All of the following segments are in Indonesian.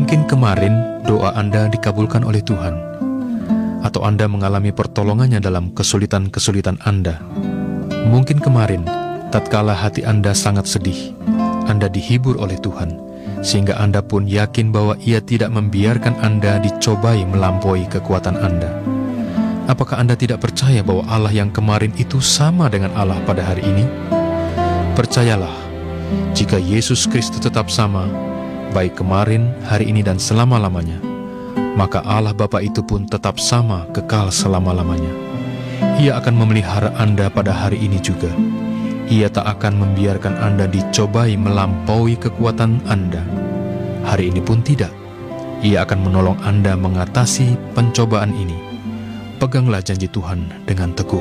Mungkin kemarin doa Anda dikabulkan oleh Tuhan, atau Anda mengalami pertolongannya dalam kesulitan-kesulitan Anda. Mungkin kemarin, tatkala hati Anda sangat sedih, Anda dihibur oleh Tuhan, sehingga Anda pun yakin bahwa Ia tidak membiarkan Anda dicobai melampaui kekuatan Anda. Apakah Anda tidak percaya bahwa Allah yang kemarin itu sama dengan Allah pada hari ini? Percayalah, jika Yesus Kristus tetap sama, baik kemarin, hari ini, dan selama-lamanya, maka Allah Bapa itu pun tetap sama, kekal selama-lamanya. Ia akan memelihara Anda pada hari ini juga. Ia tak akan membiarkan Anda dicobai melampaui kekuatan Anda. Hari ini pun tidak. Ia akan menolong Anda mengatasi pencobaan ini. Peganglah janji Tuhan dengan teguh.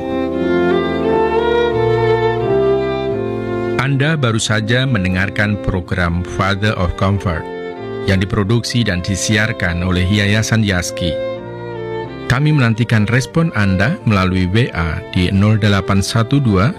Anda baru saja mendengarkan program Father of Comfort yang diproduksi dan disiarkan oleh Yayasan Yaski. Kami menantikan respon Anda melalui WA di 0812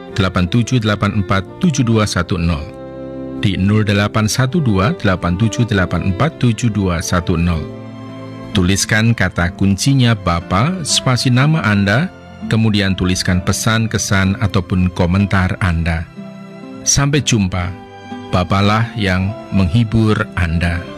8784 7210, di 0812 8784 7210. Tuliskan kata kuncinya Bapa, spasi nama Anda, kemudian tuliskan pesan, kesan, ataupun komentar Anda. Sampai jumpa, Bapalah yang menghibur Anda.